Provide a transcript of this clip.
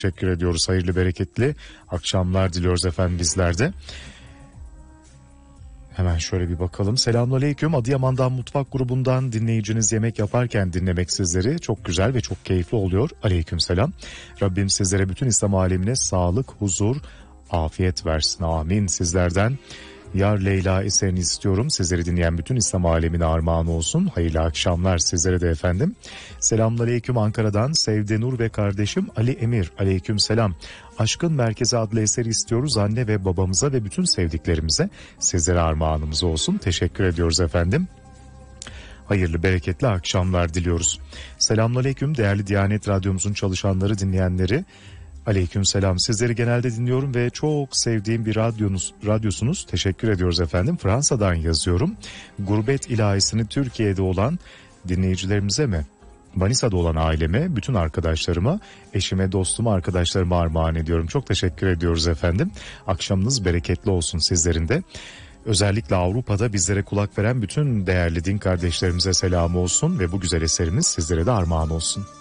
Teşekkür ediyoruz. Hayırlı, bereketli akşamlar diliyoruz efendim bizler de. Hemen şöyle bir bakalım. Selamünaleyküm. Adıyaman'dan Mutfak grubundan dinleyiciniz yemek yaparken dinlemek sizleri çok güzel ve çok keyifli oluyor. Aleykümselam. Rabbim sizlere, bütün İslam alemine sağlık, huzur, afiyet versin. Amin. Sizlerden Yar Leyla eserini istiyorum. Sizleri dinleyen bütün İslam alemine armağan olsun. Hayırlı akşamlar sizlere de efendim. Selamünaleyküm Ankara'dan Sevde Nur ve kardeşim Ali Emir. Aleykümselam. Aşkın Merkezi adlı eseri istiyoruz. Anne ve babamıza ve bütün sevdiklerimize, sizlere armağanımız olsun. Teşekkür ediyoruz efendim. Hayırlı, bereketli akşamlar diliyoruz. Selamünaleyküm değerli Diyanet Radyomuzun çalışanları, dinleyenleri. Aleykümselam. Sizleri genelde dinliyorum ve çok sevdiğim bir radyosunuz. Teşekkür ediyoruz efendim. Fransa'dan yazıyorum. Gurbet ilahisini Türkiye'de olan dinleyicilerimize mi, Manisa'da olan aileme, bütün arkadaşlarıma, eşime, dostuma, arkadaşlarıma armağan ediyorum. Çok teşekkür ediyoruz efendim. Akşamınız bereketli olsun sizlerin de. Özellikle Avrupa'da bizlere kulak veren bütün değerli din kardeşlerimize selam olsun ve bu güzel eserimiz sizlere de armağan olsun.